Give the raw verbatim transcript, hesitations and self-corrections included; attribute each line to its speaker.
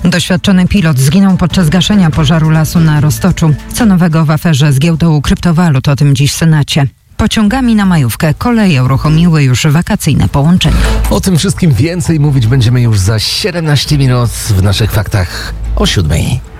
Speaker 1: Doświadczony pilot zginął podczas gaszenia pożaru lasu na Roztoczu. Co nowego w aferze z giełdą kryptowalut, o tym dziś w Senacie. Pociągami na majówkę koleje uruchomiły już wakacyjne połączenia.
Speaker 2: O tym wszystkim więcej mówić będziemy już za siedemnaście minut w naszych faktach o siódmej.